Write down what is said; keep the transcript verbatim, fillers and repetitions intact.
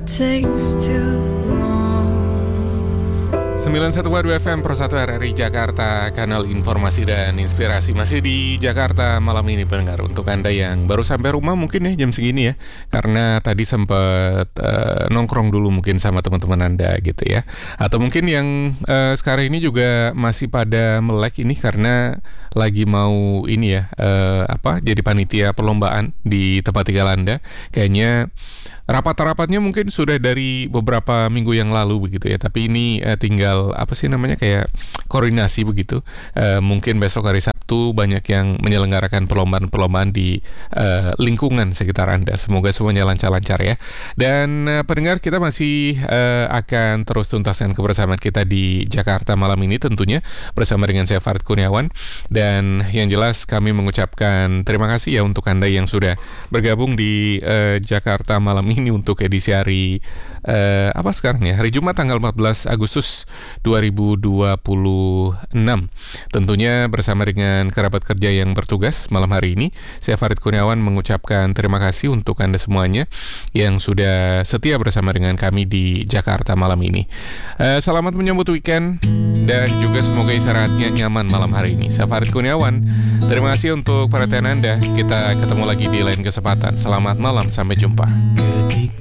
takes too sembilan satu dua F M Pro satu R R I Jakarta, kanal informasi dan inspirasi. Masih di Jakarta malam ini pendengar. Untuk Anda yang baru sampai rumah mungkin ya jam segini ya, karena tadi sempat uh, nongkrong dulu mungkin sama teman-teman Anda gitu ya. Atau mungkin yang uh, sekarang ini juga masih pada melek ini karena lagi mau ini ya, uh, apa jadi panitia perlombaan di tempat tinggal Anda. Kayaknya rapat-rapatnya mungkin sudah dari beberapa minggu yang lalu begitu ya. Tapi ini uh, tinggal apa sih namanya kayak koordinasi begitu. Uh, mungkin besok hari Sabtu banyak yang menyelenggarakan perlombaan-perlombaan di uh, lingkungan sekitar Anda. Semoga semuanya lancar-lancar ya. Dan uh, pendengar, kita masih uh, akan terus tuntaskan kebersamaan kita di Jakarta malam ini tentunya bersama dengan saya Farid Kurniawan. Dan yang jelas kami mengucapkan terima kasih ya untuk Anda yang sudah bergabung di uh, Jakarta malam ini untuk edisi hari uh, apa sekarang ya, hari Jumat tanggal empat belas Agustus dua ribu dua puluh enam. Tentunya bersama dengan kerabat kerja yang bertugas malam hari ini, saya Farid Kurniawan mengucapkan terima kasih untuk Anda semuanya yang sudah setia bersama dengan kami di Jakarta malam ini. uh, Selamat menyambut weekend dan juga semoga istirahatnya nyaman malam hari ini. Saya Farid Kurniawan, terima kasih untuk perhatian Anda. Kita ketemu lagi di lain kesempatan. Selamat malam, sampai jumpa.